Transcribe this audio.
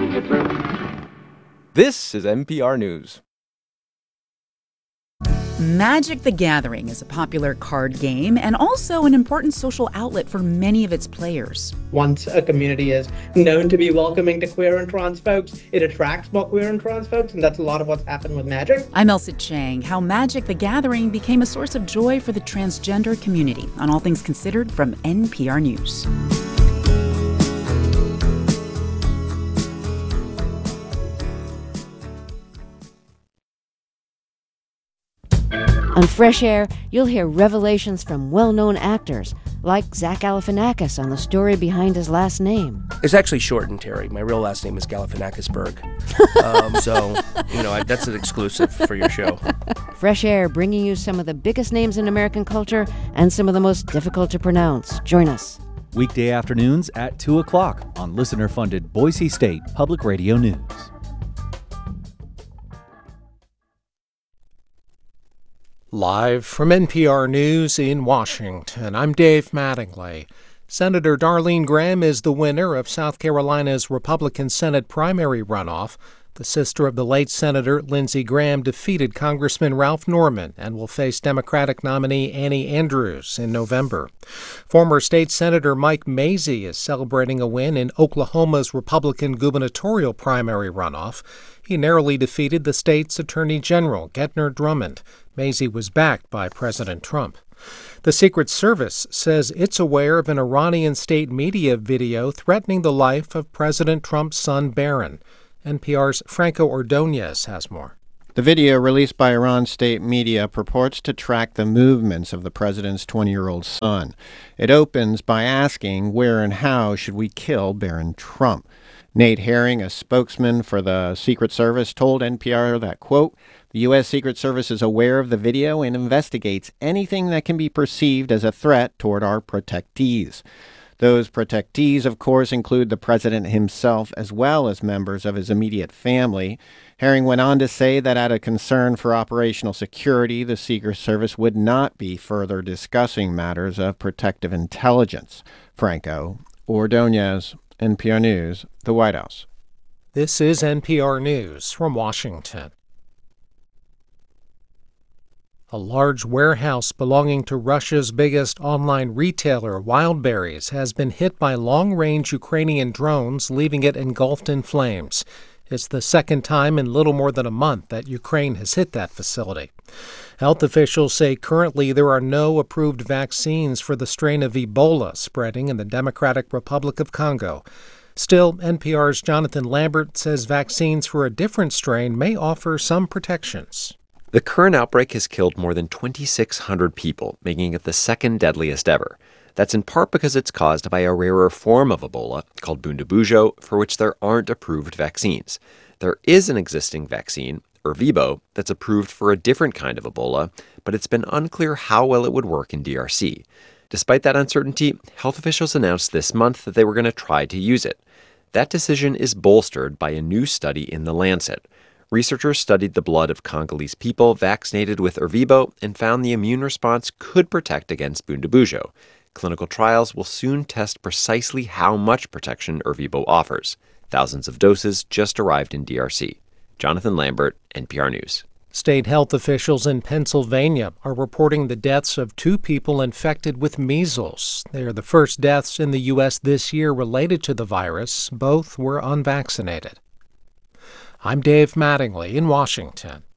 This is NPR News. Magic the Gathering is a popular card game and also an important social outlet for many of its players. Once a community is known to be welcoming to queer and trans folks, it attracts more queer and trans folks, and that's a lot of what's happened with Magic. I'm Elsa Chang. How Magic the Gathering became a source of joy for the transgender community on All Things Considered from NPR News. On Fresh Air, you'll hear revelations from well-known actors, like Zach Galifianakis on the story behind his last name. It's actually shortened, Terry. My real last name is Galifianakisberg. That's an exclusive for your show. Fresh Air, bringing you some of the biggest names in American culture and some of the most difficult to pronounce. Join us. Weekday afternoons at 2 o'clock on listener-funded Boise State Public Radio News. Live from NPR News in Washington, I'm Dave Mattingly. Senator Darlene Graham is the winner of South Carolina's Republican Senate primary runoff. The sister of the late Senator Lindsey Graham defeated Congressman Ralph Norman and will face Democratic nominee Annie Andrews in November. Former State Senator Mike Mazzei is celebrating a win in Oklahoma's Republican gubernatorial primary runoff. He narrowly defeated the state's Attorney General, Gentner Drummond. Mazzei was backed by President Trump. The Secret Service says it's aware of an Iranian state media video threatening the life of President Trump's son, Barron. NPR's Franco Ordonez has more. The video released by Iran state media purports to track the movements of the president's 20-year-old son. It opens by asking where and how should we kill Barron Trump. Nate Herring, a spokesman for the Secret Service, told NPR that, quote, the U.S. Secret Service is aware of the video and investigates anything that can be perceived as a threat toward our protectees. Those protectees, of course, include the president himself as well as members of his immediate family. Herring went on to say that out of concern for operational security, the Secret Service would not be further discussing matters of protective intelligence. Franco Ordonez, NPR News, the White House. This is NPR News from Washington. A large warehouse belonging to Russia's biggest online retailer, Wildberries, has been hit by long-range Ukrainian drones, leaving it engulfed in flames. It's the second time in little more than a month that Ukraine has hit that facility. Health officials say currently there are no approved vaccines for the strain of Ebola spreading in the Democratic Republic of Congo. Still, NPR's Jonathan Lambert says vaccines for a different strain may offer some protections. The current outbreak has killed more than 2,600 people, making it the second deadliest ever. That's in part because it's caused by a rarer form of Ebola called Bundibugyo, for which there aren't approved vaccines. There is an existing vaccine, Ervebo, that's approved for a different kind of Ebola, but it's been unclear how well it would work in DRC. Despite that uncertainty, health officials announced this month that they were going to try to use it. That decision is bolstered by a new study in The Lancet. Researchers studied the blood of Congolese people vaccinated with Ervebo and found the immune response could protect against Bundibugyo. Clinical trials will soon test precisely how much protection Ervebo offers. Thousands of doses just arrived in DRC. Jonathan Lambert, NPR News. State health officials in Pennsylvania are reporting the deaths of 2 people infected with measles. They are the first deaths in the U.S. this year related to the virus. Both were unvaccinated. I'm Dave Mattingly in Washington.